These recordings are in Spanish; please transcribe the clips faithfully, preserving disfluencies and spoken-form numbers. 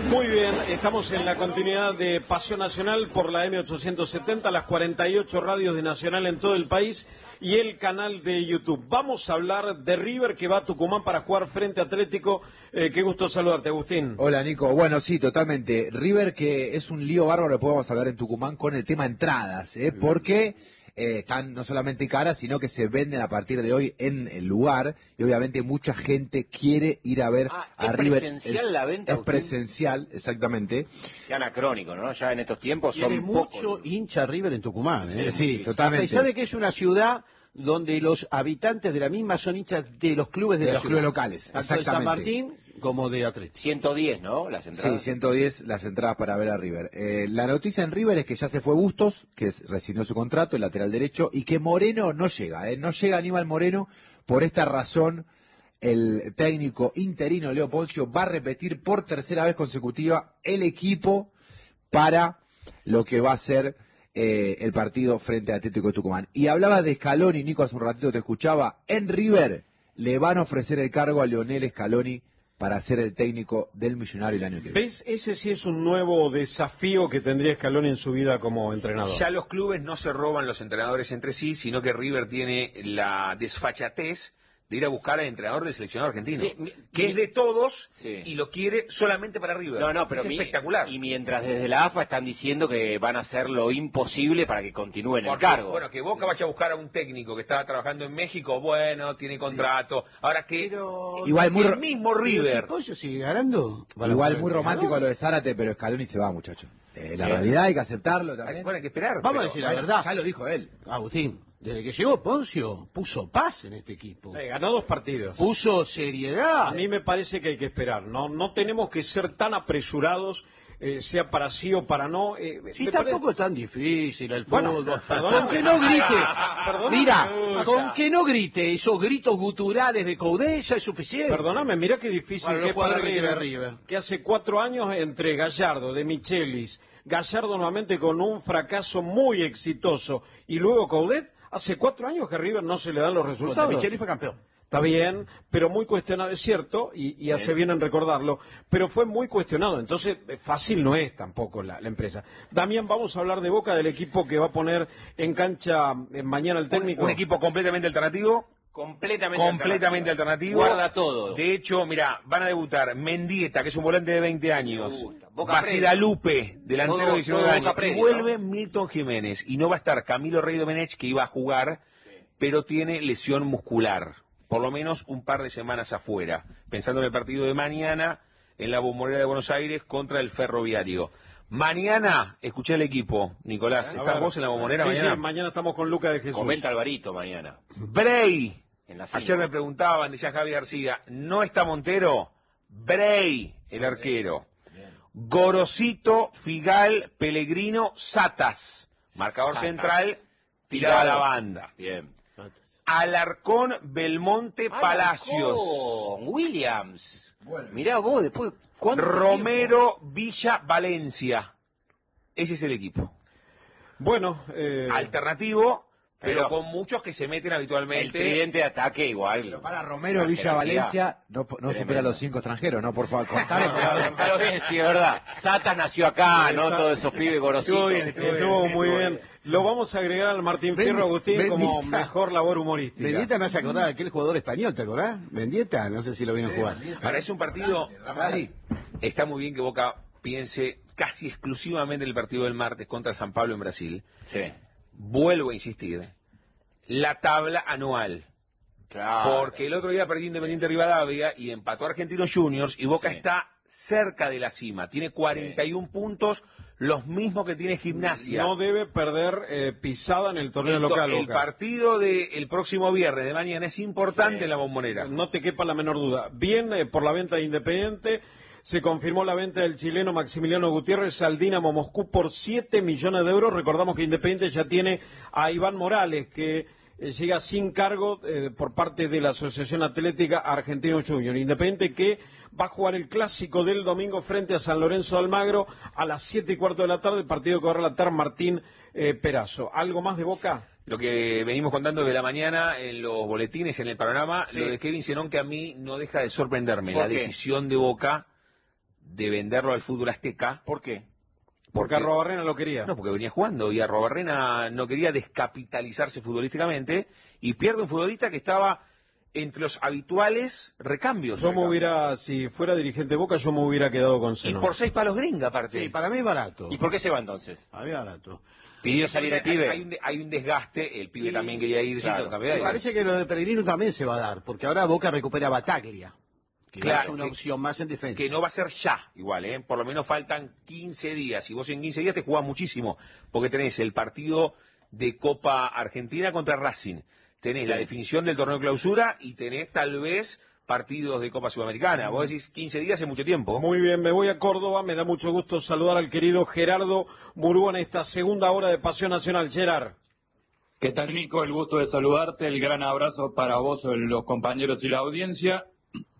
Muy bien, estamos en la continuidad de Pasión Nacional por la M ochocientos setenta, las cuarenta y ocho radios de Nacional en todo el país y el canal de YouTube. Vamos a hablar de River, que va a Tucumán para jugar frente a Atlético. Eh, qué gusto saludarte, Agustín. Hola, Nico. Bueno, sí, totalmente. River, que es un lío bárbaro, después vamos a hablar en Tucumán con el tema entradas, ¿eh? Porque eh, están no solamente caras, sino que se venden a partir de hoy en el lugar, y obviamente mucha gente quiere ir a ver ah, a ¿es River. Presencial es, la venta, es presencial, exactamente. Qué anacrónico, ¿no? Ya en estos tiempos Tiene son mucho pocos. hincha River en Tucumán, ¿eh? Eh, sí, totalmente. A pesar de que es una ciudad donde los habitantes de la misma son hinchas de los clubes de, de la los ciudad. clubes locales, Tanto exactamente. de San Martín como de Atlético. ciento diez, ¿no? Las entradas. Sí, ciento diez las entradas para ver a River. Eh, la noticia en River es que ya se fue Bustos, que rescindió su contrato, el lateral derecho, y que Moreno no llega, ¿eh? No llega Aníbal Moreno. Por esta razón, el técnico interino Leo Poncio va a repetir por tercera vez consecutiva el equipo para lo que va a ser eh, el partido frente a Atlético de Tucumán. Y hablaba de Scaloni, Nico, hace un ratito te escuchaba. En River le van a ofrecer el cargo a Lionel Scaloni para ser el técnico del Millonario el año que viene. ¿Ves? Ese sí es un nuevo desafío que tendría Scaloni en su vida como entrenador. Ya los clubes no se roban los entrenadores entre sí, sino que River tiene la desfachatez de ir a buscar al entrenador del seleccionado argentino, Sí, mi, que mi, es de todos sí. y lo quiere solamente para River. No, no, pero es mi, espectacular. Y mientras desde la A F A están diciendo que van a hacer lo imposible para que continúen el Porque, cargo. bueno, que Boca vaya a buscar a un técnico que estaba trabajando en México, bueno, tiene contrato. Sí. Ahora que Pero, igual muy el mismo River. ¿El Pollo sigue ganando? Igual muy romántico a lo de Zárate, pero Scaloni se va, muchacho. Eh, la sí. realidad hay que aceptarlo también. Hay, bueno, hay que esperar. Vamos pero, a decir la bueno, verdad. ya lo dijo él. Agustín, desde que llegó Poncio, puso paz en este equipo. Sí, ganó dos partidos. Puso seriedad. A mí me parece que hay que esperar. No, no tenemos que ser tan apresurados, eh, sea para sí o para no. Eh, Sí, tampoco parece... es tan difícil el Bueno, fútbol. perdóname. Con que no grite. Perdóname. Mira, O con sea, que no grite esos gritos guturales de Coudet ya es suficiente. Perdóname, mira qué difícil Para que los es para jugadores que River, tiene River. que hace cuatro años entre Gallardo, de Michelis, Gallardo nuevamente con un fracaso muy exitoso, y luego Coudet, hace cuatro años que River no se le dan los resultados. Micheli fue campeón. Está bien, pero muy cuestionado, es cierto, y, y hace bien en recordarlo, pero fue muy cuestionado, entonces fácil no es tampoco la, la empresa. Damián, vamos a hablar de Boca, del equipo que va a poner en cancha eh, mañana el técnico. Un, un equipo completamente alternativo. Completamente, Completamente alternativo. Guarda todo. De hecho, mira, van a debutar Mendieta, que es un volante de veinte años. Boca Basidalupe, delantero todo, de diecinueve todo años. Boca Y Predi, vuelve ¿no? Milton Jiménez. Y no va a estar Camilo Rey Domenech, que iba a jugar, sí. pero tiene lesión muscular. Por lo menos un par de semanas afuera. Pensando en el partido de mañana en la Bombonera de Buenos Aires contra el Ferroviario. Mañana, escuché el equipo, Nicolás. A ¿Estás ver. vos en la Bombonera sí, mañana? Sí, mañana estamos con Luca de Jesús. Comenta Alvarito mañana. Bray. En la Ayer me preguntaban, decía Javi García, ¿no está Montero? Bray, el arquero. Bien. Gorosito, Figal, Pellegrino, Satas. Marcador Satas. Central, tirada a la banda. Bien. Alarcón, Belmonte, Alarcón. Palacios. Williams. Bueno. Mirá vos, después... Romero, tiempo? Villa, Valencia. Ese es el equipo. Bueno, eh... alternativo... Pero, pero con muchos que se meten habitualmente. El tridente de ataque igual. Pero para Romero, Villa, Valencia, no, no supera los cinco extranjeros, ¿no? Por favor, contale. Claro bien, sí, es verdad. Satas nació acá, ¿no? Todos esos pibes gorositos. Estuvo bien, estuvo, estuvo bien, muy bien. Lo vamos a agregar al Martín Fierro, Agustín, Mendieta, como mejor labor humorística. Mendieta me hace acordar a aquel jugador español, ¿te acordás? Mendieta, no sé si lo vieron sí, jugar. Ahora es un partido... Está muy bien que Boca piense casi exclusivamente en el partido del martes contra San Pablo en Brasil. Sí. Vuelvo a insistir, la tabla anual. Claro. Porque el otro día perdió Independiente Rivadavia y empató a Argentinos Juniors y Boca sí. está cerca de la cima. Tiene cuarenta y uno sí. puntos, los mismos que tiene Gimnasia. No debe perder eh, pisada en el torneo el to local. El Boca. partido del próximo viernes de mañana es importante sí. en la Bombonera. No te quepa la menor duda. Bien eh, por la venta de Independiente. Se confirmó la venta del chileno Maximiliano Gutiérrez al Dinamo Moscú por siete millones de euros. Recordamos que Independiente ya tiene a Iván Morales, que eh, llega sin cargo eh, por parte de la Asociación Atlética Argentino Junior. Independiente que va a jugar el clásico del domingo frente a San Lorenzo de Almagro a las siete y cuarto de la tarde, partido que va a relatar Martín eh, Perazo. ¿Algo más de Boca? Lo que venimos contando de la mañana en los boletines, en el panorama, sí. lo de Kevin Zenón, que a mí no deja de sorprenderme, la qué? decisión de Boca de venderlo al fútbol azteca. ¿Por qué? Porque Arruabarrena lo quería. No, porque venía jugando y Arruabarrena no quería descapitalizarse futbolísticamente y pierde un futbolista que estaba entre los habituales recambios. Yo me hubiera, si fuera dirigente de Boca, yo me hubiera quedado con Y Zenón. por seis palos gringa, aparte. Sí, para mí es barato. ¿Y por qué se va entonces? Para mí es barato. ¿Pidió salir el Hay, pibe? hay un, de- hay un desgaste, el pibe Y- también quería irse. claro. pero cambió de Me aire. parece que lo de Pellegrino también se va a dar, porque ahora Boca recupera a Bataglia, que Claro, es una que- opción más en defensa. Que no va a ser ya, igual, ¿eh? Por lo menos faltan quince días. Y vos en quince días te jugás muchísimo, porque tenés el partido de Copa Argentina contra Racing. Tenés la definición del torneo de clausura y tenés tal vez partidos de Copa Sudamericana. Vos decís quince días es mucho tiempo. Muy bien, me voy a Córdoba, me da mucho gusto saludar al querido Gerardo Murúa en esta segunda hora de Pasión Nacional. Gerard. ¿Qué tal, Nico? El gusto de saludarte, el gran abrazo para vos, los compañeros y la audiencia.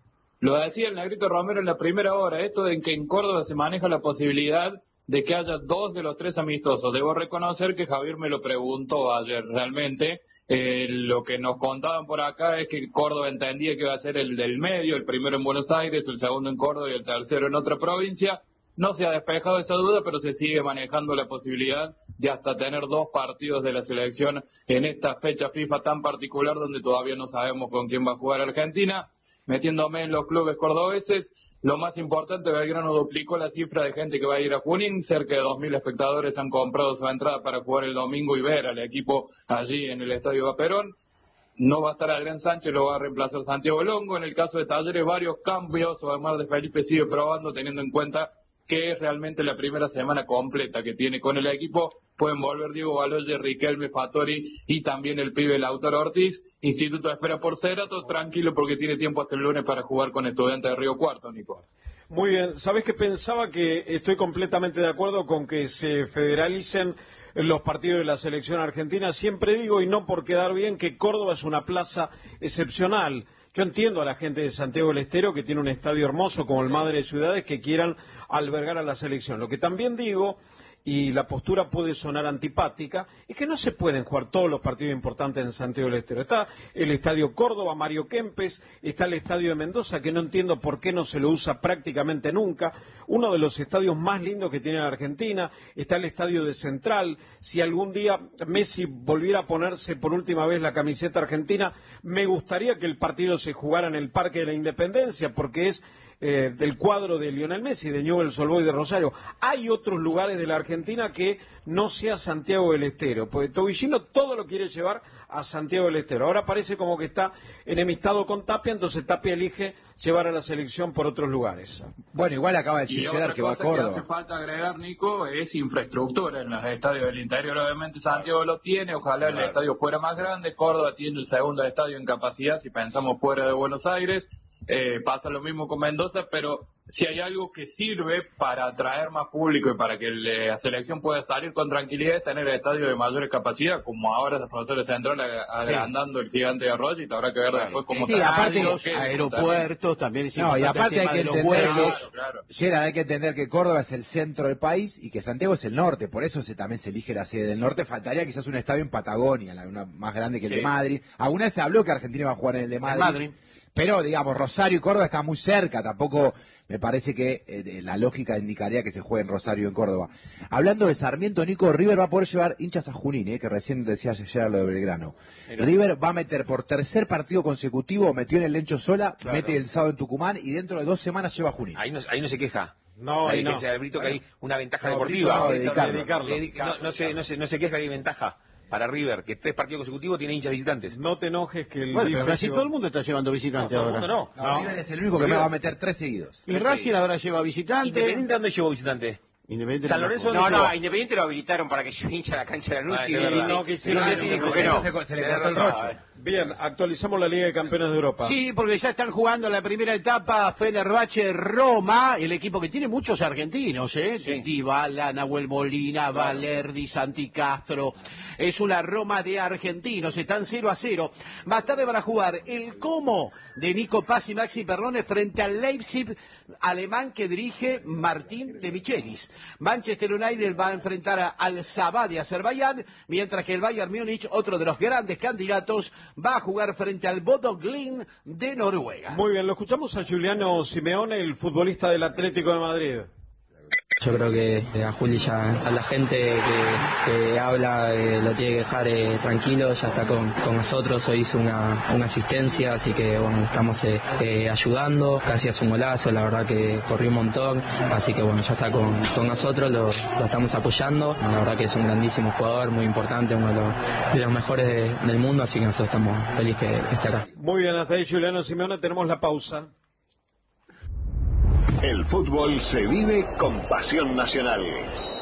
Lo decía el Negrito Romero en la primera hora, esto de que en Córdoba se maneja la posibilidad de que haya dos de los tres amistosos. Debo reconocer que Javier me lo preguntó ayer realmente. Eh, lo que nos contaban por acá es que Córdoba entendía que iba a ser el del medio, el primero en Buenos Aires, el segundo en Córdoba y el tercero en otra provincia. No se ha despejado esa duda, pero se sigue manejando la posibilidad de hasta tener dos partidos de la selección en esta fecha FIFA tan particular donde todavía no sabemos con quién va a jugar Argentina. Metiéndome en los clubes cordobeses, lo más importante, Belgrano duplicó la cifra de gente que va a ir a Junín, cerca de dos mil espectadores han comprado su entrada para jugar el domingo y ver al equipo allí en el Estadio Vaperón. No va a estar Adrián Sánchez, lo va a reemplazar Santiago Longo. En el caso de Talleres, varios cambios, además de Felipe sigue probando, teniendo en cuenta que es realmente la primera semana completa que tiene con el equipo. Pueden volver Diego Baloye, Riquelme, Fattori y también el pibe Lautaro Ortiz. Instituto espera por Cerato, tranquilo porque tiene tiempo hasta el lunes para jugar con Estudiantes de Río Cuarto, Nico. Muy bien, ¿sabés que pensaba que estoy completamente de acuerdo con que se federalicen los partidos de la selección argentina? Siempre digo, y no por quedar bien, que Córdoba es una plaza excepcional. Yo entiendo a la gente de Santiago del Estero, que tiene un estadio hermoso como el Madre de Ciudades, que quieran albergar a la selección. Lo que también digo, y la postura puede sonar antipática, es que no se pueden jugar todos los partidos importantes en Santiago del Estero. Está el Estadio Córdoba, Mario Kempes, está el Estadio de Mendoza, que no entiendo por qué no se lo usa prácticamente nunca, uno de los estadios más lindos que tiene la Argentina, está el Estadio de Central. Si algún día Messi volviera a ponerse por última vez la camiseta argentina, me gustaría que el partido se jugara en el Parque de la Independencia, porque es Eh, del cuadro de Lionel Messi, de Newell's Old Boys de Rosario. Hay otros lugares de la Argentina que no sea Santiago del Estero, porque Tobillino todo lo quiere llevar a Santiago del Estero. Ahora parece como que está enemistado con Tapia, entonces Tapia elige llevar a la selección por otros lugares. Bueno, igual acaba de Y decir otra Gerard que va a cosa que Córdoba. hace falta agregar, Nico, es infraestructura en los estadios del interior. Obviamente Santiago lo tiene, ojalá el estadio fuera más grande. Córdoba tiene el segundo estadio en capacidad, si pensamos fuera de Buenos Aires. Eh, pasa lo mismo con Mendoza, pero si hay algo que sirve para atraer más público y para que la selección pueda salir con tranquilidad es tener el estadio de mayor capacidad, como ahora Rosario Central agrandando el gigante de Arroyo, y habrá que ver después cómo Sí, está. aparte- Estadios, que- aeropuertos, también es No, y importante aparte el hay tema que de los entender vuelos. Claro, claro. Gerard, hay que entender que Córdoba es el centro del país y que Santiago es el norte, por eso se, también se elige la sede del norte. Faltaría quizás un estadio en Patagonia, la- una más grande que el Sí. de Madrid. Alguna vez se habló que Argentina iba a jugar en el de Madrid. Madrid. Pero, digamos, Rosario y Córdoba están muy cerca. Tampoco me parece que eh, la lógica indicaría que se juegue en Rosario y en Córdoba. Hablando de Sarmiento, Nico, River va a poder llevar hinchas a Junín, eh, que recién decía ayer lo de Belgrano. River va a meter por tercer partido consecutivo, metió en el Lencho Sola, Claro. mete el sábado en Tucumán y dentro de dos semanas lleva a Junín. Ahí no, ahí no se queja. No, ahí ahí no. dice Alberto que hay una ventaja No, deportiva. Brito no, dedicarlo. Dedicarlo. Le dedica- no, no se, no, se, no se queja que hay ventaja para River, que tres partidos consecutivos tiene hinchas visitantes. No te enojes que el Bueno, pero bife casi llegó- todo el mundo está llevando No, visitantes todo el ahora. mundo no. No, No. River es el único que me va a meter tres seguidos. Y Racing ahora lleva visitantes. ¿Independiente dónde llevó visitante? Independiente San no Lorenzo juega. ¿dónde No, no, llevó? a Independiente lo habilitaron para que yo hincha la cancha de Lanús Ah, y, es verdad. y- No, que hicieron y- eso. y- dijo que Pero no. se, se le Tenés cortó el razón, rocho. eh. Bien, actualizamos la Liga de Campeones de Europa. Sí, porque ya están jugando la primera etapa Fenerbahce Roma, el equipo que tiene muchos argentinos, ¿eh? Sí. Dybala, Nahuel Molina, Valerdi, Santi Castro. Es una Roma de argentinos, están cero a cero. Más tarde van a jugar el Como de Nico Paz y Maxi Perrone frente al Leipzig alemán que dirige Martín de Michelis. Manchester United va a enfrentar a Al Sabah de Azerbaiyán, mientras que el Bayern Múnich, otro de los grandes candidatos, va a jugar frente al Bodo Glimt de Noruega. Muy bien, lo escuchamos a Giuliano Simeone, el futbolista del Atlético de Madrid. Yo creo que a Juli ya, a la gente que, que habla, eh, lo tiene que dejar eh, tranquilo, ya está con, con nosotros, hoy hizo una, una asistencia, así que bueno, estamos eh, eh, ayudando, casi hace un golazo, la verdad que corrió un montón, así que bueno, ya está con, con nosotros, lo, lo estamos apoyando, la verdad que es un grandísimo jugador, muy importante, uno de los, de los mejores de, del mundo, así que nosotros estamos felices que, que esté acá. Muy bien, hasta ahí Giuliano Simeone, tenemos la pausa. El fútbol se vive con pasión nacional.